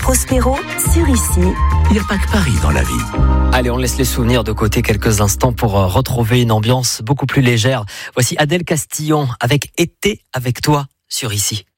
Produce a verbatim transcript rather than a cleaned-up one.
Prospero sur Ici. Il n'y a pas que Paris dans la vie. Allez, on laisse les souvenirs de côté quelques instants pour retrouver une ambiance beaucoup plus légère. Voici Adèle Castillon avec Été avec toi sur Ici.